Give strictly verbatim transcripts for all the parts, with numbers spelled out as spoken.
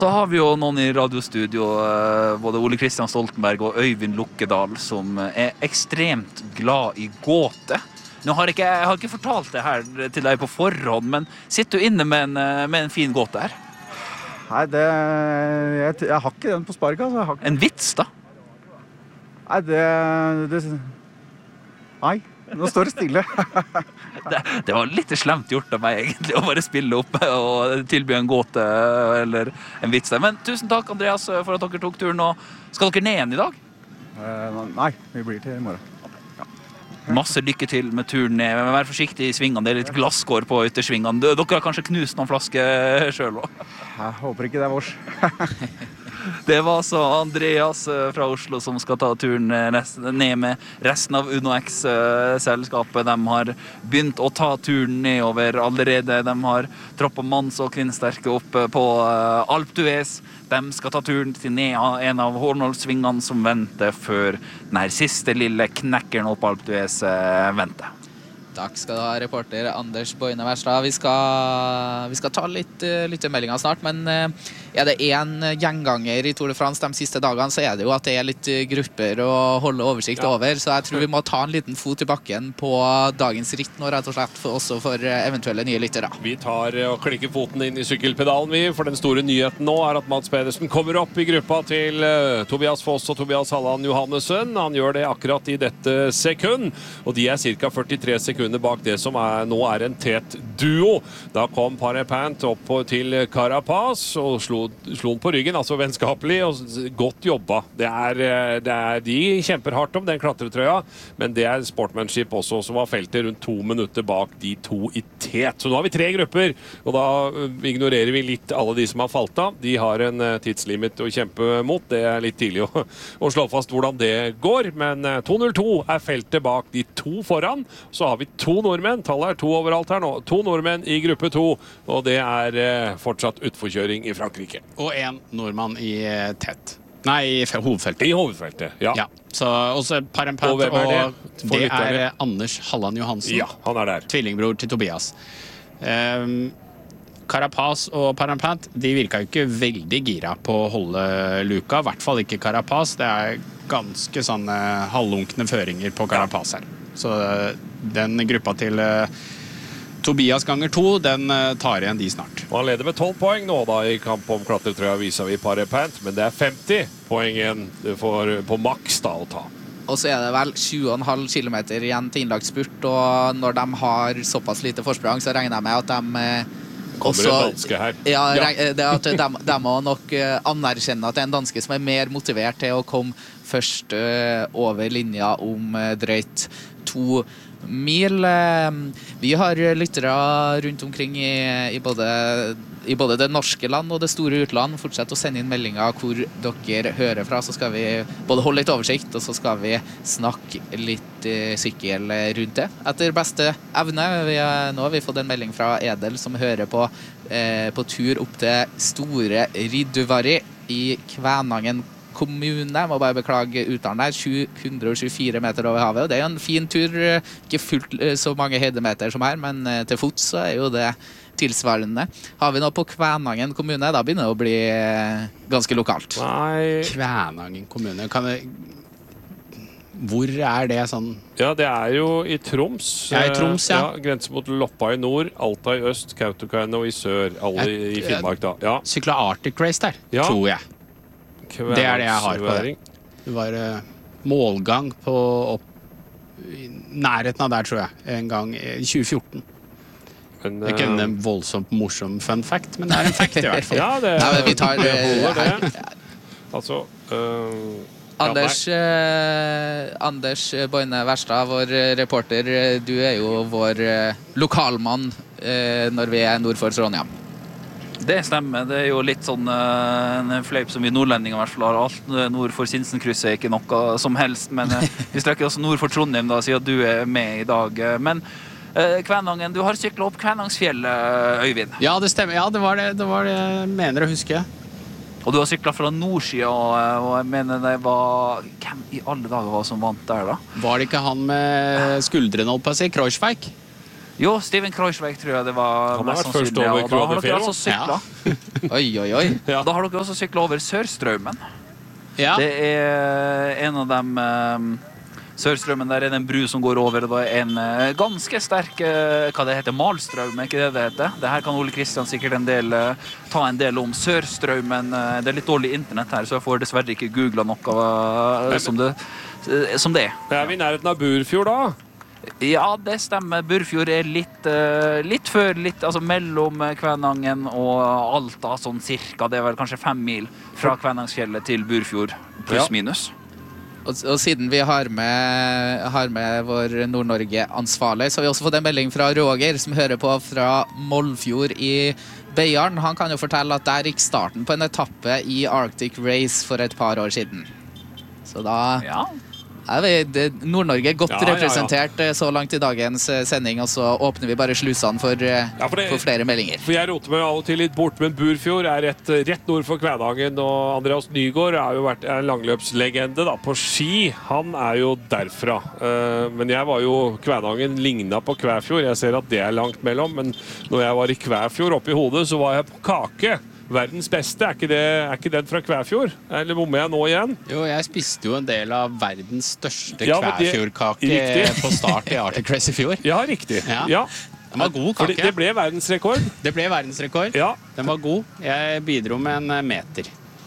Så har vi jo noen i radiostudio, både Ole Kristian Stoltenberg og Øyvind Lukkedal, som er ekstremt glad i gåte. Nå har ikke, jeg har ikke fortalt det her til deg på forhånd, men sitter du inne med en, med en fin gåte her? Nei, det, jeg, jeg har ikke den på spark, altså. Jeg har ikke. En vits, da? Nei, det, det... Nei, nå står det stille. det, det var litt slemt gjort av meg, egentlig, å bare spille opp og tilby en gåte eller en vits der. Men tusen takk, Andreas, for at dere tok turen. Og skal dere ned igjen i dag? Uh, nei, vi blir til i morgen. Masse lykke til med turen ned. Vær forsiktig i svingene. Det er litt glasskår på yttersvingene. Dere har kanskje knust noen flasker selv også? Jeg håper ikke det er vårs. Det var altså Andreas fra Oslo som skal ta turen ned med resten av Uno X-selskapet. De har begynt å ta turen nedover allerede. De har troppet manns- og kvinnsterke opp på Alpe d'Huez. De skal ta turen til ned en av Hornholdsvingene som venter før den siste lille knekkeren opp Alpe d'Huez venter. Takk skal du ha, reporter Anders Boine Verstad. Vi skal, vi skal ta litt uh, lyttemeldinger snart, men uh, er det en gjenganger i Tour de France de siste dagene, så er det jo at det er litt uh, grupper å holde oversikt ja. over, så jeg tror vi må ta en liten fot i bakken på dagens ritt nå, rett og slett, for, også for uh, eventuelle nye lyttere. Vi tar uh, og klikker foten inn i sykkelpedalen, vi, for den store nyheten nå er at Mads Pedersen kommer opp i gruppa til uh, Tobias Foss og Tobias Halland Johannessen. Han gjør det akkurat i dette sekund, og de er cirka førtitre sekunder bak det som er, nå er en tett duo. Da kom Parepant opp til Carapaz og slo, slo den på ryggen, altså vennskapelig, og godt jobba. Det er, det er, de kjemper hardt om den klatretrøya, men det er sportmanship også, som var feltet rundt to minutter bak de to i tet. Så nå har vi tre grupper, og da ignorerer vi litt alle de som har falt av. De har en tidslimit å kjempe mot. Det er litt tidlig å, å slå fast hvordan det går, men to null to er feltet bak de to foran. Så har vi to nordmenn, tallet er to overalt her nå, to nordmenn i gruppe to, og det er eh, fortsatt utforkjøring i Frankrike. Og en nordmann i eh, tett. Nei, i hovedfeltet. I hovedfeltet, ja. ja. Så også Parempant, og, og det, og det er eh, Anders Halland Johansen. Ja, han er der. Tvillingbror til Tobias. Um, Carapaz og Parempant, de virka jo ikke veldig gira på å holde luka, i hvert fall ikke Carapaz. Det er ganske sånne halvlunkne føringer på Carapaz her. Så den gruppa til uh, Tobias ganger to, den uh, tar igjen de snart. Og han leder med tolv poeng nå da i kamp om klatretrøya viser vi Parepant, men det er femti poeng igjen for, på maks da å ta. Og så er det vel tjue komma fem kilometer igjen til innlagt spurt, og når de har såpass lite forsprang, så regner jeg med at de uh, kommer også, en danske her. Ja, ja. Det at de, de må nok uh, anerkjenne at det er en danske som er mer motivert til å komme først uh, over linja om uh, drøyt to mil. Vi har lyttere rundt omkring i, i, både, i både det norske land og det store utland. Fortsett å sende inn meldinger hvor dere hører fra, så skal vi både holde litt oversikt, og så skal vi snakke litt uh, sykkel rundt det. Etter beste evne, vi, nå har vi fått en melding fra Edel som hører på, uh, på tur opp til Store Ridduvari i Kvænangen kommune, jeg må bare beklage uttalen der, sju hundre og tjuefire meter over havet, og det er jo en fin tur, ikke fullt så mange høydemeter som her, men til fots så er jo det tilsvarende. Har vi noe på Kvænangen kommune, da begynner det å bli ganske lokalt. Nei. Kvænangen kommune, kan det... Hvor er det sånn? Ja, det er jo i Troms. Ja, i Troms, ja. ja grense mot Loppa i nord, Alta i øst, Kautokeino i sør, alle i, i Finnmark da. Ja. Sykla Arctic Race der, ja. tror jeg. Det er det jeg har på det. Det var uh, målgang på opp i nærheten av der, tror jeg, en gang i tjue fjorten. Men, uh, det er ikke en voldsomt morsom fun fact, men det er en fact i hvert fall. Ja, det, Nei, men vi tar det holder her. det. Altså, uh, Anders, ja, eh, Anders Boine Verstad, vår reporter, du er jo vår eh, lokalmann eh, når vi er nord for Trondheim. Det stemmer, det er jo litt sånn uh, en fleip som vi nordlendinger i hvert fall har. Alt nord for Sinsenkrysset er ikke noe som helst, men uh, vi strekker oss nord for Trondheim da, siden du er med i dag. Men uh, Kvænangen, du har syklet opp Kvænangsfjellet, Øyvind. Ja, det stemmer. Ja, det var det, det, var det jeg mener å huske. Og du har syklet fra nordsida, og, og jeg mener det var... Hvem i alle dager var som vant der da? Var det ikke han med skuldrene, holdt på å si, Kreuzweig? Jo, Steven Kreuzweig tror jeg det var Han har mest vært først sannsynlig. over Ja, og da har Claude dere Ferro. altså sykla. Oi, oi, oi. Ja. Da har dere også sykla over Sørstraumen. Ja. Det er en av dem um, Sørstraumen, der er det en bru som går over, og det er en uh, ganske sterk uh, hva det heter, malstrøm, er ikke det det heter? Det her kan Ole Kristian sikkert en del, uh, ta en del om. Sørstraumen, uh, det er litt dårlig internett her, så jeg får dessverre ikke googlet noe uh, som, det, uh, som det er. Er vi i nærheten av Burfjord da? Ja, det stemmer. Burfjord er litt, uh, litt før, litt, altså mellom Kvænangen og Alta, sånn cirka. Det er vel kanskje fem mil fra Kvænangsfjellet til Burfjord, pluss Ja. minus. Og, og siden vi har med, har med vår Nord-Norge-ansvarlig, så har vi også fått en melding fra Roger, som hører på fra Mollfjord i Beiarn. Han kan jo fortelle at der gikk starten på en etappe i Arctic Race for et par år siden. Så da Ja. er vi det- Nord-Norge er godt Ja, ja, ja. representert eh, så langt i dagens eh, sending, og så åpner vi bare slusene for, eh, Ja, for det- for flere meldinger. For jeg roter meg av og til litt bort, men Burfjord er rett, rett nord for Kvænangen, og Andreas Nygaard er jo vært er en langløpslegende da, på ski. Han er jo derfra. Eh, men jeg var jo Kvænangen ligna på Kvæfjord. Jeg ser at det er langt mellom, men når jeg var i Kvæfjord oppe i hodet, så var jeg på Kake. Verdens beste, er ikke, det, er ikke den fra Kvæfjord? Eller bommer jeg nå igjen? Jo, jeg spiste jo en del av verdens største Ja, men det- kvæfjordkake riktig. på start i Arctic Race i fjor. Ja, riktig. Ja. Ja. Den var god For kake. det, det ble verdensrekord. Det ble verdensrekord. Ja. Den var god. Jeg bidro med en eh, meter.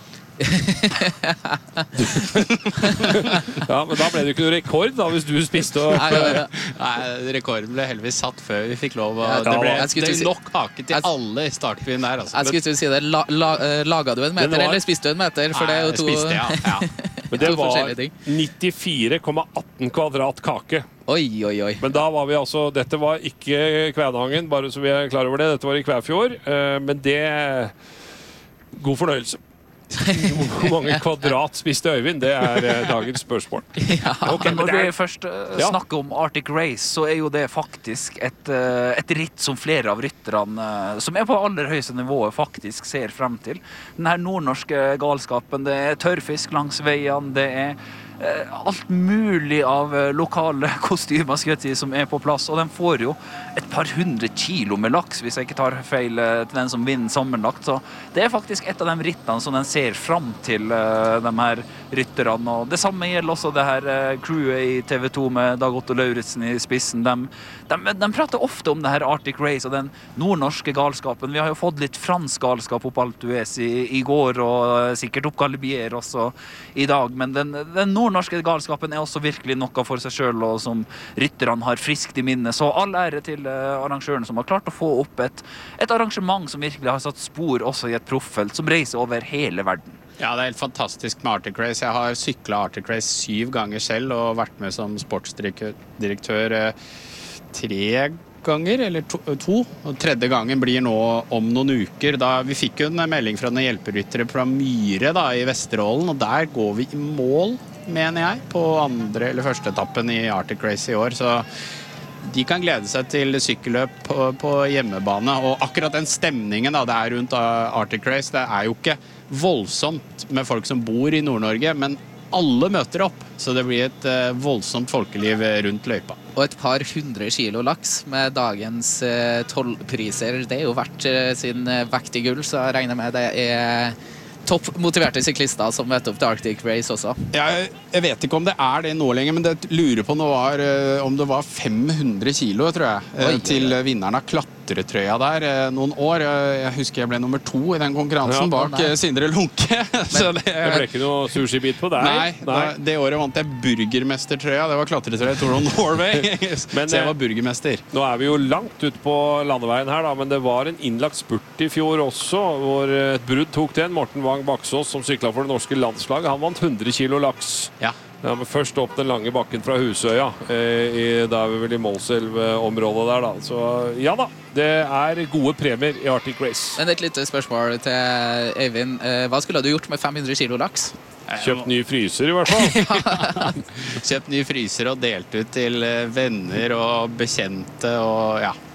Ja, men da ble det jo ikke noe rekord da, hvis du spiste og... Nei, ja, ja. Nei, rekorden ble heldigvis satt før vi fikk lov. Og Ja, det ble jeg skulle det til å si- er nok kake til Jeg- alle i startbyen der. Altså. Jeg skulle til å si det. La, la, eh, laga du en meter, Den var- eller spiste du en meter? For det er jo Nei, to, jeg spiste, ja. ja. Men det to var forskjellige ting. nittifire komma atten kvadrat kake. Oi, oi, oi. Men da var vi altså, dette var ikke Kvænangen, bare så vi er klar over det. Dette var i Kvæfjord. eh, Men det God fornøyelse. Hvor mange kvadrat spiste Øyvind? Det er eh, dagens spørsmål. Ja. Ok, Men men når det er- vi først uh, Ja. snakker om Arctic Race, så er jo det faktisk et, uh, et ritt som flere av rytterne uh, som er på aller høyeste nivået, faktisk ser frem til. Den her nordnorske galskapen, det er tørrfisk langs veiene, det er uh, alt mulig av uh, lokale kostymer skal jeg si, som er på plass, og den får jo et par hundre kilo med laks, hvis jeg ikke tar feil uh, til den som vinner sammenlagt. Så det er faktisk et av de rittene som den ser frem til, uh, de her rytterne. Og det samme gjelder også det her uh, crewet i T V to med Dag Otto Lauritzen i spissen. De, de, de prater ofte om det her Arctic Race og den nordnorske galskapen. Vi har jo fått litt fransk galskap opp Alpe d'Huez i, i går, og uh, sikkert opp Galibier også i dag. Men den, den nordnorske galskapen er også virkelig noe for seg selv, og som rytterne har friskt i minne. Så all ære til uh, arrangøren som har klart å få opp et, et arrangement som virkelig har satt spor også i et profffelt, som reiser over hele verden. Ja, det er helt fantastisk med Arctic Race. Jeg har sykla Arctic Race syv ganger selv og vært med som sportsdirektør eh, tre ganger, eller to, to. Og tredje gangen blir nå om noen uker. Da, vi fikk jo en melding fra noen hjelperyttere fra Myre da, i Vesterålen, og der går vi i mål, mener jeg, på andre eller første etappen i Arctic Race i år. Så de kan glede seg til sykkelløp på, på hjemmebane. Og akkurat den stemningen da, det er rundt Arctic Race, det er jo ikke voldsomt med folk som bor i Nord-Norge, men alle møter opp. Så det blir et uh, voldsomt folkeliv rundt løypa. Og et par hundre kilo laks med dagens eh, tollpriser. Det er jo verdt eh, sin eh, vekt i gull, så jeg regner med det er topp motiverte syklister som møter opp til Arctic Race også. Jeg, jeg vet ikke om det er det nå lenger, men det lurer på om det var, eh, om det var fem hundre kilo, tror jeg, eh, Oi. til vinneren av klatretrøya der eh, noen år. Eh, Jeg husker jeg ble nummer to i den konkurransen Ja. bak Nei. eh, Sindre Lunke. Så det, Det ble ikke noe sushibit på deg. Nei, Da, det året vant jeg burgermestertrøya. Det var klatretrøya i Tour of Norway. Men, så jeg eh, var burgermester. Nå er vi jo langt ut på landeveien her, da, men det var en innlagt spurt i fjor også, hvor et brudd tok den. Morten Wang Baksås, som sykla for det norske landslaget, han vant hundre kilo laks. Ja. Ja, men først opp den lange bakken fra Husøya, eh, i, da er vi vel i Målselv-området der, da. Så ja da, det er gode premier i Arctic Race. Men et lite spørsmål til Eivind. Eh, Hva skulle du gjort med fem hundre kilo laks? Kjøpt ny fryser, i hvert fall. Kjøpt ny fryser og delt ut til eh, venner og bekjente og ja.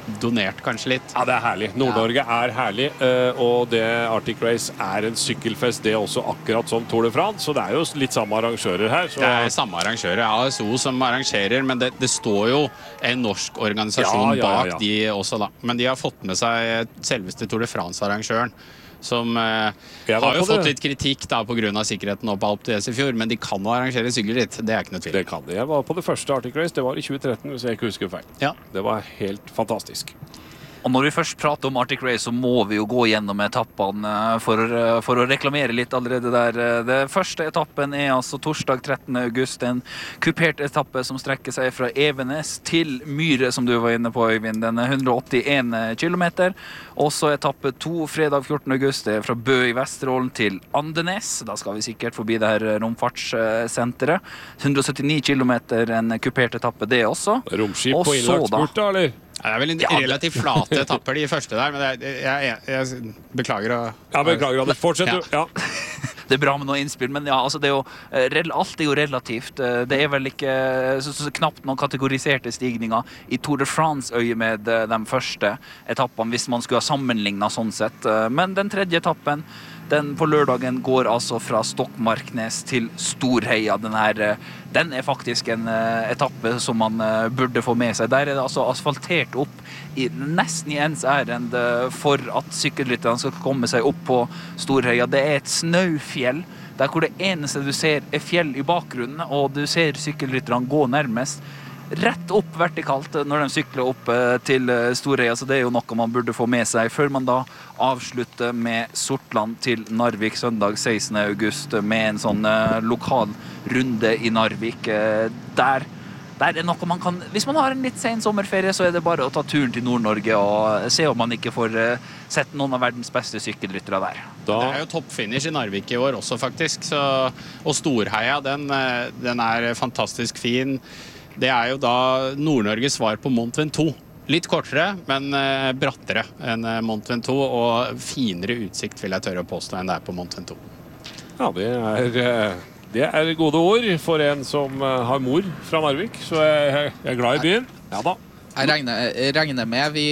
donert kanskje litt. Ja, det er herlig. Nord-Norge er herlig, eh, og det Arctic Race er en sykkelfest, det er også akkurat som Tour de France, så det er jo litt samme arrangører her. Så... Det er samme arrangører, A S O som arrangerer, men det, det står jo en norsk organisasjon Ja, ja, ja, bak ja. de også da. Men de har fått med seg selveste Tour de France-arrangøren, som eh, Jeg var har jo på fått det. litt kritikk da på grunn av sikkerheten opp på Alpe d'Huez i fjor, men de kan jo arrangere sykkelritt, det er ikke noe tvil. Det kan de. Jeg var på det første Arctic Race, det var i tjue tretten, hvis jeg ikke husker feil. Ja. Det var helt fantastisk. Og når vi først prater om Arctic Race, så må vi jo gå gjennom etappene for, for å reklamere litt allerede der. Det første etappen er altså torsdag trettende august, en kupert etappe som strekker seg fra Evenes til Myre, som du var inne på, Øyvind. Den er hundre og åttien kilometer. Også etappe to, fredag fjortende august, det er fra Bø i Vesterålen til Andenes. Da skal vi sikkert forbi det her romfartssenteret. hundre og syttini kilometer, en kupert etappe det også. Romskip Og på så da- innlagt spurt, da, eller? Det er vel en Ja, det- relativt flate etapper de første der, men det er, jeg, jeg, jeg beklager å... Ja, beklager, Anders. Fortsett, Ja. du. Ja. Det er bra med noe innspill, men ja, altså det er jo, eh, rel- alt er jo relativt. Eh, Det er vel ikke så, så knapt noen kategoriserte stigninger i Tour de France-øye med eh, de første etappene, hvis man skulle ha sammenlignet sånn sett. Eh, Men den tredje etappen, den på lørdagen går altså fra Stokmarknes til Storheia. Den her, eh, den er faktisk en eh, etappe som man eh, burde få med seg. Der er det altså asfaltert opp i, nesten i ens ærend eh, for at sykkelrytterne skal komme seg opp på Storheia. Det er et snaufjell, der hvor det eneste du ser er fjell i bakgrunnen, og du ser sykkelrytterne gå nærmest rett opp vertikalt når de sykler opp eh, til eh, Storheia, så det er jo noe man burde få med seg før man da avslutter med Sortland til Narvik søndag sekstende august med en sånn eh, lokal runde i Narvik. Eh, der, der er noe man kan, hvis man har en litt sen sommerferie, så er det bare å ta turen til Nord-Norge og se om man ikke får eh, sett noen av verdens beste sykkelryttere der. Det Da, er jo toppfinish i Narvik i år også, faktisk. Så, og Storheia, den, eh, den er fantastisk fin. Det er jo da Nord-Norges svar på Mont Ventoux. Litt kortere, men eh, brattere enn eh, Mont Ventoux, og finere utsikt vil jeg tørre å påstå enn det er på Mont Ventoux. ja, det er, eh, det er gode ord for en som eh, har mor fra Narvik, så jeg, jeg er glad i byen. Ja da. Jeg regner, jeg regner med vi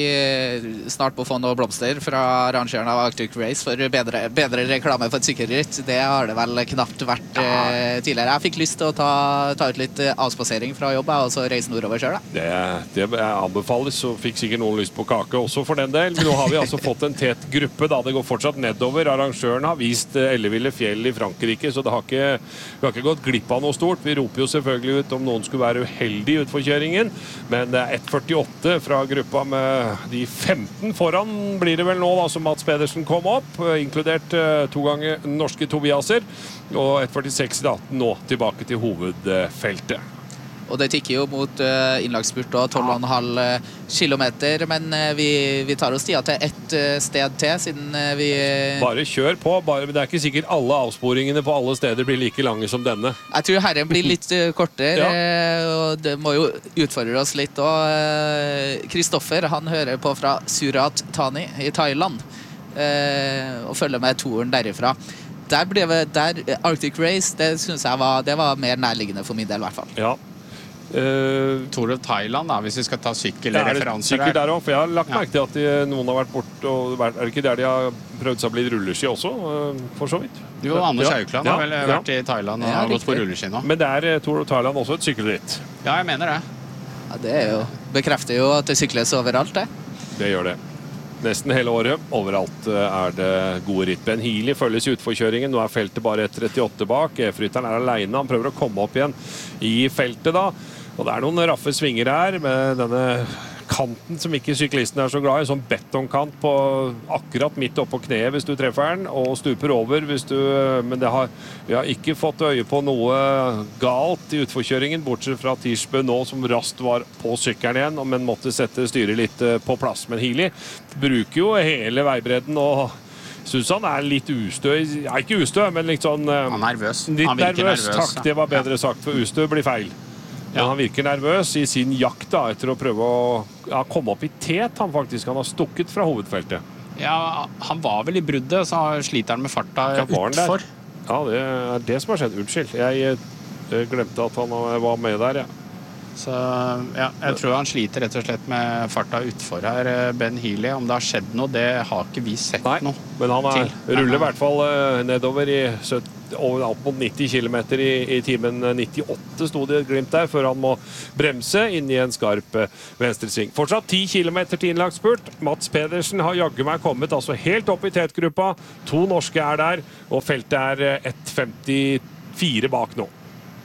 snart må få noe blomster fra arrangøren av Arctic Race for bedre, bedre reklame for et sykkelritt. Det har det vel knapt vært eh, tidligere. Jeg fikk lyst til å ta, ta ut litt avspasering fra jobb og så reise nordover selv. Da. Det, det anbefales, så fikk sikkert noen lyst på kake også for den del. Men nå har vi altså fått en tett gruppe, da. Det går fortsatt nedover. Arrangøren har vist eh, elleville fjell i Frankrike, så det har ikke, vi har ikke gått glipp av noe stort. Vi roper jo selvfølgelig ut om noen skulle være uheldig i utforkjøringen, men det er ett førtiåtte fra gruppa med de femten foran blir det vel nå da, som Mats Pedersen kom opp, inkludert uh, to ganger norske Tobiaser, og ett førtiseks da, nå tilbake til hovedfeltet. Og det tikker jo mot uh, innlagsspurt og tolv komma fem kilometer, men uh, vi, vi tar oss tida til ett uh, sted til, siden uh, vi... Bare kjør på, bare, men det er ikke sikkert alle avsporingene på alle steder blir like lange som denne. Jeg tror herren blir litt uh, kortere, uh, og det må jo utfordre oss litt. Og Kristoffer, uh, han hører på fra Surat Thani i Thailand, uh, og følger med toren derifra. Der ble vi, der, Arctic Race, det synes jeg var, det var mer nærliggende for min del i hvert fall. Ja. Uh, Tour of Thailand, da, hvis vi skal ta er det sykkelreferanser sikkert der. der også, for jeg har lagt Ja. merke til at de, noen har vært bort, og vært- er det ikke der de har prøvd seg å bli rulleski også, uh, for så vidt? Jo, Anders Ja. Haukland Ja, har vel ja. vært i Thailand og Ja, har gått på riktig. rulleski nå. Men det er eh, Tour of Thailand også et sykkelritt. Ja, jeg mener det. Ja, det er jo, bekrefter jo at det sykles overalt, det. Det gjør det. Nesten hele året. Overalt eh, er det gode ritt. Ben Healy følges i utforkjøringen. Nå er feltet bare ett trettiåtte bak. E F-rytteren er alene. Han prøver å komme opp igjen i feltet da. Og det er noen raffe svinger her med denne kanten som ikke syklisten er så glad i. En sånn betongkant på akkurat midt oppå kneet hvis du treffer den, og stuper over hvis du... Men det har, vi har ikke fått øye på noe galt i utforkjøringen, bortsett fra Tirsbø nå som raskt var på sykkelen igjen, men måtte sette styret litt eh, på plass. Men Healy bruker jo hele veibredden og synes han er litt ustø. Ja, ikke ustø, men litt sånn... eh, Han er nervøs. Litt Han virker nervøs, nervøs, takk. Det var bedre sagt, for ustø blir feil. Men Ja. han virker nervøs i sin jakt da, etter å prøve å ja, komme opp i tet. Han faktisk, han har stukket fra hovedfeltet. Ja, han var vel i bruddet, så sliter han med farta Ja, var han der? utfor. Ja, det er det som har skjedd. Unnskyld. Jeg eh, glemte at han var med der, ja. Så ja, jeg tror han sliter rett og slett med farta utfor her, Ben Healy. Om det har skjedd noe, det har ikke vi sett Nei, noe men han er, til. ruller i hvert fall uh, nedover i over opp mot nitti kilometer i, i timen. nittiåtte sto det glimt der, før han må bremse inn i en skarp uh, venstresving. Fortsatt ti kilometer til innlagt spurt. Mats Pedersen har jaggu meg kommet altså helt opp i tetgruppa. To norske er der, og feltet er uh, ett femtifire bak nå.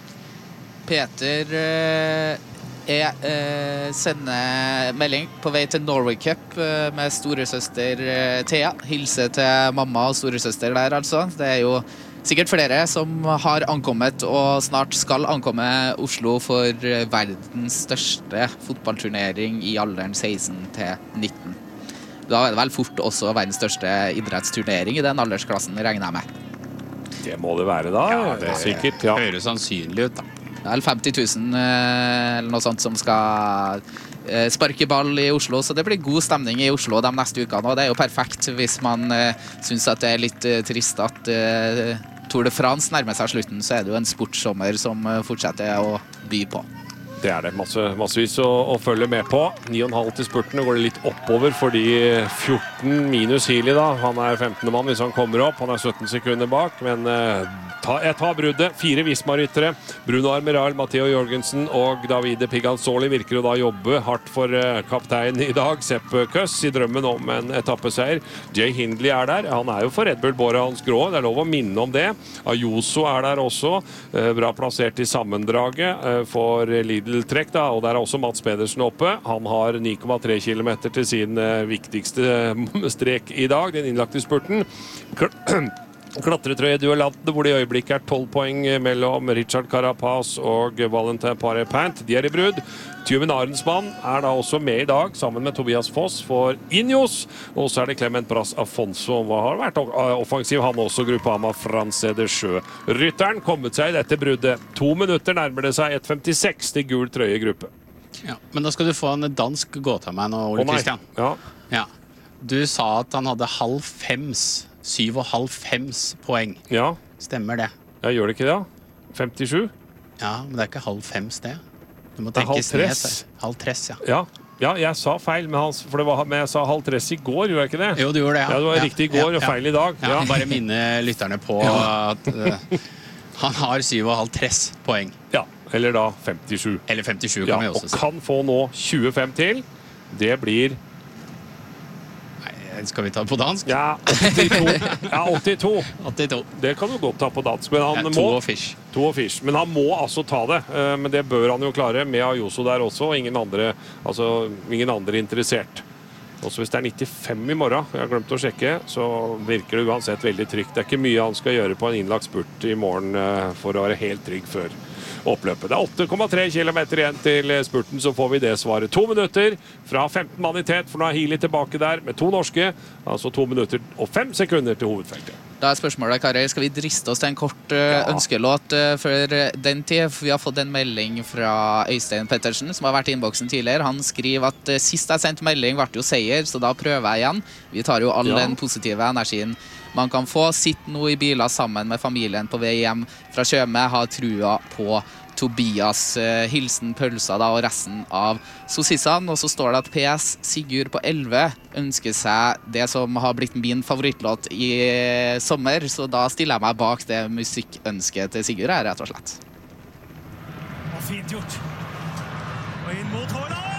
Peter eh, er, eh, sender melding på vei til Norway Cup eh, med storesøster eh, Thea. Hilse til mamma og storesøster der, altså. Det er jo sikkert flere som har ankommet og snart skal ankomme Oslo for eh, verdens største fotballturnering i alderen seksten til nitten. Da er det vel fort også verdens største idrettsturnering i den aldersklassen, regner jeg med. Det må det være da, Ja, det sikkert. Ja. høres sannsynlig ut da. Det er femti tusen eller noe sånt som skal eh, sparke ball i Oslo, så det blir god stemning i Oslo de neste ukene, og det er jo perfekt hvis man eh, synes at det er litt eh, trist at eh, Tour de France nærmer seg slutten, så er det jo en sportssommer som eh, fortsetter å by på. Det er det masse, massevis å, å følge med på. ni komma fem til spurten, og går det litt oppover fordi fjorten minus Healy da. Han er femtende mann hvis han kommer opp. Han er sytten sekunder bak, men eh, ta, jeg tar bruddet. Fire Visma-ryttere. Bruno Armeral, Matteo Jorgensen og Davide Piganzoli virker å da jobbe hardt for eh, kapteinen i dag. Sepp Kuss i drømmen om en etappeseier. Jay Hindley er der. Han er jo for Red Bull Bora Hans Grå. Det er lov å minne om det. Ayuso er der også. Eh, bra plassert i sammendraget eh, for Lidl trekk da, og der er også Mats Pedersen oppe. Han har ni komma tre kilometer til sin uh, viktigste strek i dag, den innlagte spurten. Klatretrøye-duellanten, hvor det i øyeblikket er tolv poeng mellom Richard Carapaz og Valentin Paré-Pant. De er i brudd. Tjuven Arensmann er da også med i dag, sammen med Tobias Foss for Ineos. Og så er det Clement Bras Afonso, som har vært offensiv. Han også Gruppama France de Sjø. Rytteren kommet seg i dette bruddet. To minutter nærmer det seg ett femtiseks til gul trøye gruppe. Ja, men da skal du få en dansk gåta meg nå, Ole Å, nei. Kristian. Ja. Ja. Du sa at han hadde halv fems, syv og halv fems poeng. ja, Stemmer det? jeg gjør det ikke det da. femtisju? Ja, men det er ikke halv fems det. Du må Det er tenke halv tress. snes. Halv tress, ja. Ja. Ja, jeg sa feil, men, han, for det var, men jeg sa halv tress i går, gjorde jeg ikke det? Jo, du gjorde det, ja. Ja, det var Ja, riktig i går ja, og ja. feil i dag. Ja, Ja. bare minne lytterne på at uh, han har syv og halv tress poeng. Ja, eller da femtisju. Eller femtisju Ja, kan vi og også si. kan få nå tjuefem til. Det blir Nei, skal vi ta det på dansk? ja, åttito. Ja, åttito. åttito. Det kan du godt ta på dansk, men han Ja, må to og fish. To og fish. Men han må altså ta det. Eh, Men det bør han jo klare, med Ayuso der også, og ingen andre, altså, ingen andre interessert. Også hvis det er nittifem i morgen, jeg har glemt å sjekke, så virker det uansett veldig trygt. Det er ikke mye han skal gjøre på en innlagt spurt i morgen eh, for å være helt trygg før oppløpet. Det er åtte komma tre kilometer igjen til spurten, så får vi det svaret. To minutter fra femten mann i tet, for nå er Healy tilbake der med to norske. Altså to minutter og fem sekunder til hovedfeltet. Da er spørsmålet, Karer, skal vi driste oss til en kort uh, Ja. ønskelåt uh, før uh, den tid? Vi har fått en melding fra Øystein Pettersen, som har vært i innboksen tidligere. Han skriver at uh, sist jeg sendte melding ble jo seier, så da prøver jeg igjen. Vi tar jo all Ja. den positive energien man kan få. Sitt nå i biler sammen med familien på vei hjem fra Tjøme. Ha trua på Tobias. Uh, hilsen pølsa da, og resten av sossissene. Og så står det at P S Sigurd på elleve ønsker seg det som har blitt min favorittlåt i uh, sommer, så da stiller jeg meg bak det musikkønsket til Sigurd her, rett og slett. Og fint gjort. Og inn mot Haaland!